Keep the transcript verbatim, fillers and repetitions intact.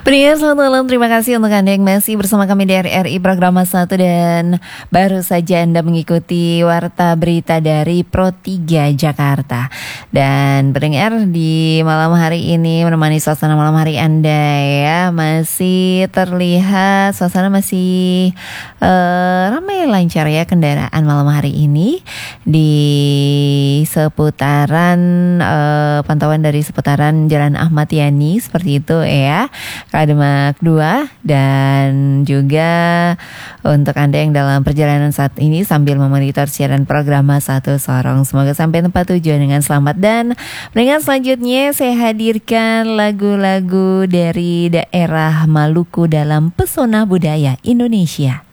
Pria, selamat malam. Terima kasih untuk Anda yang masih bersama kami di R R I Programa satu. Dan baru saja Anda mengikuti Warta Berita dari Pro tiga Jakarta. Dan pendengar, di malam hari ini menemani suasana malam hari Anda ya, masih terlihat suasana masih uh, ramai lancar ya kendaraan malam hari ini di seputaran uh, pantauan dari seputaran Jalan Ahmad Yani seperti itu ya, Kademak dua. Dan juga untuk Anda yang dalam perjalanan saat ini sambil memonitor siaran Programa satu Sorong, semoga sampai tempat tujuan dengan selamat. Dan dengan selanjutnya saya hadirkan lagu-lagu dari daerah Maluku dalam pesona budaya Indonesia.